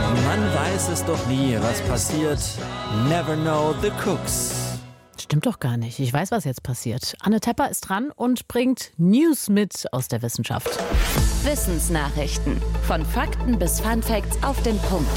Man weiß es doch nie, was passiert. Never know the cooks. Stimmt doch gar nicht. Ich weiß, was jetzt passiert. Anne Tepper ist dran und bringt News mit aus der Wissenschaft. Wissensnachrichten. Von Fakten bis Funfacts auf den Punkt.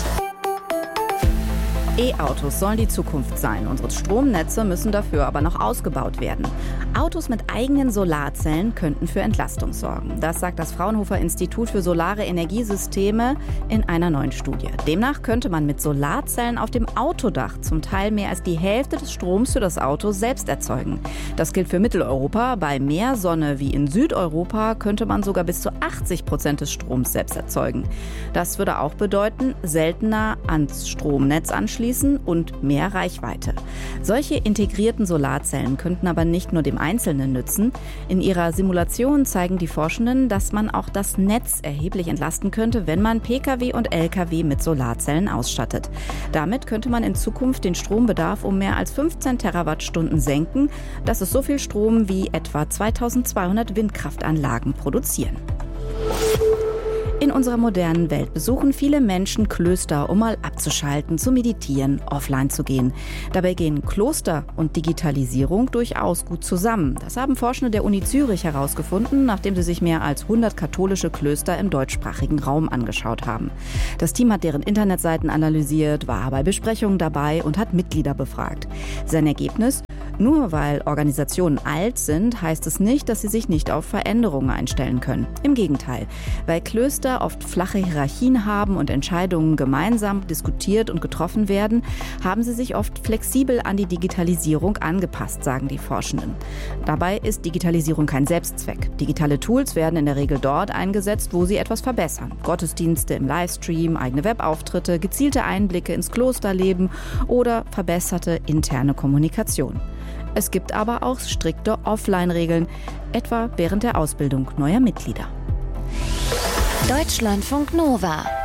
E-Autos sollen die Zukunft sein. Unsere Stromnetze müssen dafür aber noch ausgebaut werden. Autos mit eigenen Solarzellen könnten für Entlastung sorgen. Das sagt das Fraunhofer Institut für solare Energiesysteme in einer neuen Studie. Demnach könnte man mit Solarzellen auf dem Autodach zum Teil mehr als die Hälfte des Stroms für das Auto selbst erzeugen. Das gilt für Mitteleuropa. Bei mehr Sonne wie in Südeuropa könnte man sogar bis zu 80% des Stroms selbst erzeugen. Das würde auch bedeuten, seltener ans Stromnetz anschließen und mehr Reichweite. Solche integrierten Solarzellen könnten aber nicht nur dem Einzelnen nützen. In ihrer Simulation zeigen die Forschenden, dass man auch das Netz erheblich entlasten könnte, wenn man Pkw und Lkw mit Solarzellen ausstattet. Damit könnte man in Zukunft den Strombedarf um mehr als 15 Terawattstunden senken. Das ist so viel Strom, wie etwa 2200 Windkraftanlagen produzieren. In unserer modernen Welt besuchen viele Menschen Klöster, um mal abzuschalten, zu meditieren, offline zu gehen. Dabei gehen Kloster und Digitalisierung durchaus gut zusammen. Das haben Forschende der Uni Zürich herausgefunden, nachdem sie sich mehr als 100 katholische Klöster im deutschsprachigen Raum angeschaut haben. Das Team hat deren Internetseiten analysiert, war bei Besprechungen dabei und hat Mitglieder befragt. Sein Ergebnis? Nur weil Organisationen alt sind, heißt es nicht, dass sie sich nicht auf Veränderungen einstellen können. Im Gegenteil, weil Klöster oft flache Hierarchien haben und Entscheidungen gemeinsam diskutiert und getroffen werden, haben sie sich oft flexibel an die Digitalisierung angepasst, sagen die Forschenden. Dabei ist Digitalisierung kein Selbstzweck. Digitale Tools werden in der Regel dort eingesetzt, wo sie etwas verbessern. Gottesdienste im Livestream, eigene Webauftritte, gezielte Einblicke ins Klosterleben oder verbesserte interne Kommunikation. Es gibt aber auch strikte Offline-Regeln, etwa während der Ausbildung neuer Mitglieder. Deutschlandfunk Nova.